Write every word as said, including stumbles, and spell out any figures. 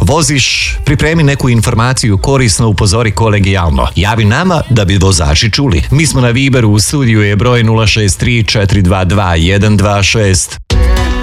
voziš, pripremi neku informaciju korisno, upozori kolegijalno. Javi nama da bi vozači čuli. Mi smo na Viberu, u studiju je broj nula šest tri četiri dva dva jedan dva šest.